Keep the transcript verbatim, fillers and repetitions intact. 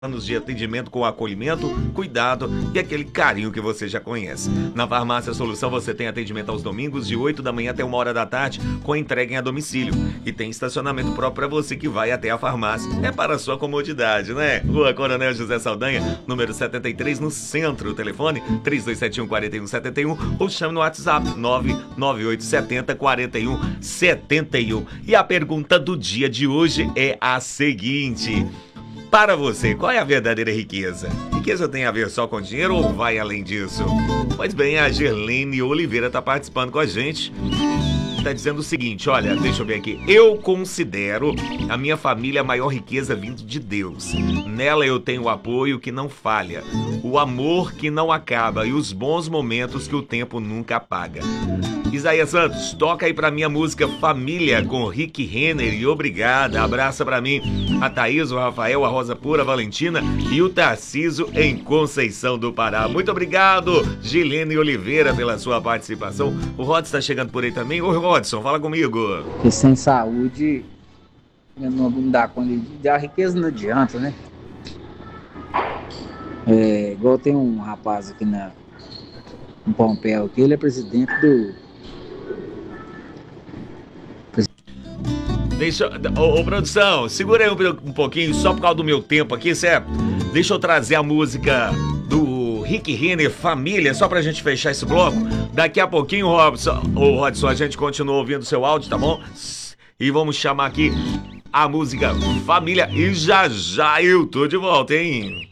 Anos de atendimento com acolhimento, cuidado e aquele carinho que você já conhece. Na Farmácia Solução você tem atendimento aos domingos de oito da manhã até uma hora da tarde com entrega em domicílio. E tem estacionamento próprio para você que vai até a farmácia. É para a sua comodidade, né? Rua Coronel José Saldanha, número setenta e três, no centro. Telefone três dois sete um, quatro um sete um ou chame no WhatsApp nove nove oito sete zero, quatro um sete um. E a pergunta do dia de hoje é a seguinte: para você, qual é a verdadeira riqueza? Riqueza tem a ver só com dinheiro ou vai além disso? Pois bem, a Gerlene Oliveira está participando com a gente. Está dizendo o seguinte, olha, deixa eu ver aqui. Eu considero a minha família a maior riqueza vindo de Deus. Nela eu tenho o apoio que não falha, o amor que não acaba e os bons momentos que o tempo nunca apaga. Isaías Santos, toca aí pra mim a música Família com Rick Renner e obrigada. Abraça pra mim a Thaís, o Rafael, a Rosa Pura, a Valentina e o Tarciso em Conceição do Pará. Muito obrigado, Gilene Oliveira, pela sua participação. O Rod está chegando por aí também. Ô Rodson, fala comigo. Porque sem saúde não dá conta de a riqueza, não adianta, né? É, igual tem um rapaz aqui na em Pompéu, que ele é presidente do Deixa, ô, ô produção, segura aí um, um pouquinho, só por causa do meu tempo aqui, certo? Deixa eu trazer a música do Rick Renner, Família, só pra gente fechar esse bloco. Daqui a pouquinho, Robson, ô Rodson, a gente continua ouvindo seu áudio, tá bom? E vamos chamar aqui a música Família e já já eu tô de volta, hein?